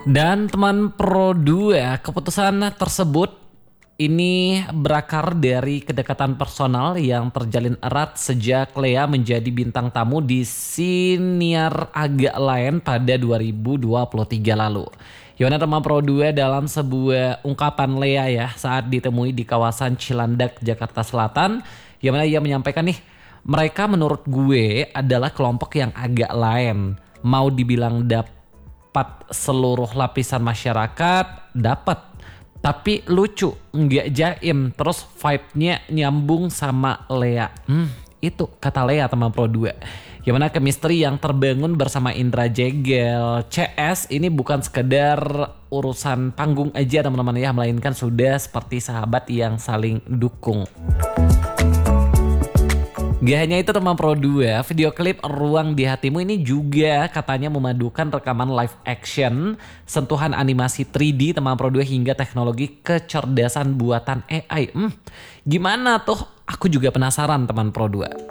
Dan teman Pro 2, keputusan tersebut ini berakar dari kedekatan personal yang terjalin erat sejak Lea menjadi bintang tamu di siniar agak lain pada 2023 lalu. Gimana teman Pro 2 dalam sebuah ungkapan Lea ya saat ditemui di kawasan Cilandak, Jakarta Selatan. Gimana ia menyampaikan nih, mereka menurut gue adalah kelompok yang agak lain. Mau dibilang dapat seluruh lapisan masyarakat, dapat. Tapi lucu, nggak jaim, terus vibe-nya nyambung sama Lea. Itu kata Lea teman Pro 2. Gimana chemistry yang terbangun bersama Indra Jegel. CS ini bukan sekedar urusan panggung aja teman-teman ya, melainkan sudah seperti sahabat yang saling dukung. Gak hanya itu teman Pro 2, video klip Ruang di Hatimu ini juga katanya memadukan rekaman live action, sentuhan animasi 3D teman Pro 2 hingga teknologi kecerdasan buatan AI. Gimana tuh? Aku juga penasaran teman Pro 2.